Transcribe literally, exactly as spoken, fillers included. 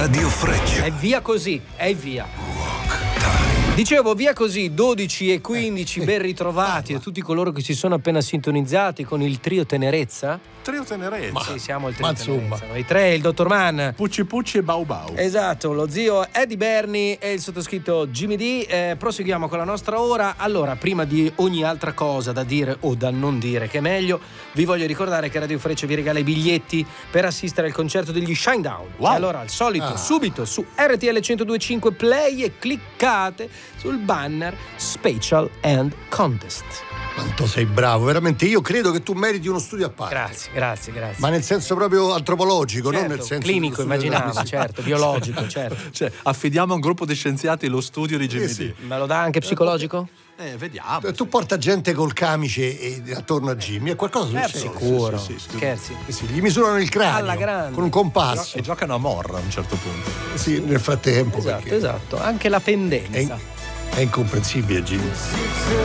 Radio Freccia. E via così, e via. Dicevo, via così, dodici e quindici, ben ritrovati a tutti coloro che si sono appena sintonizzati con il trio Tenerezza. Trio Tenerezza. Sì, siamo il trio Ma Tenerezza. insomma. Noi tre, il dottor Mann. Pucci Pucci e Bau Bau. Esatto, lo zio Eddie Berni e il sottoscritto Jimmy D. Eh, proseguiamo con la nostra ora. Allora, prima di ogni altra cosa da dire o da non dire, che è meglio, vi voglio ricordare che Radio Freccia vi regala i biglietti per assistere al concerto degli Shinedown. Wow. E allora, al solito, Ah. subito su R T L centodue e cinque Play e cliccate sul banner Special and Contest. Quanto sei bravo, veramente. Io credo che tu meriti uno studio a parte. Grazie, grazie, grazie. Ma nel senso proprio antropologico, certo, non nel senso clinico, dello studio immaginavo, della- certo, biologico, certo. Cioè, affidiamo a un gruppo di scienziati lo studio di Jimmy Sì, sì. D. Me lo dà anche psicologico? Eh, vediamo. Tu porta gente col camice e attorno a Jimmy e qualcosa Eh, succede. sicuro. sì, sì, sì. Scherzi. Eh sì, gli misurano il cranio Alla grande. con un compasso. E giocano a morra a un certo punto. Sì, nel frattempo. Esatto, perché esatto. Anche la pendenza. È, è incomprensibile, Jimmy.